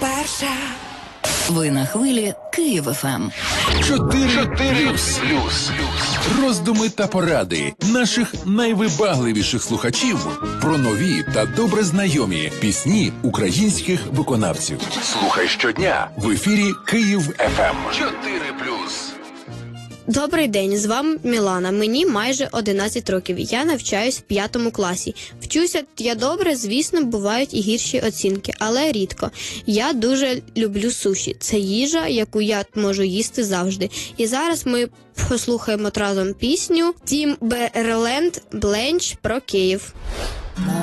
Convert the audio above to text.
перша. Ви на хвилі Київ ФМ. 4+. Роздуми та поради наших найвибагливіших слухачів про нові та добре знайомі пісні українських виконавців. Слухай щодня в ефірі Київ ФМ. 4+. Добрий день, з вами Мілана. Мені майже 11 років. Я навчаюсь в 5 класі. Вчуся я добре, звісно, бувають і гірші оцінки, але рідко. Я дуже люблю суші. Це їжа, яку я можу їсти завжди. І зараз ми послухаємо разом пісню Тімберленд «Бленч» про Київ.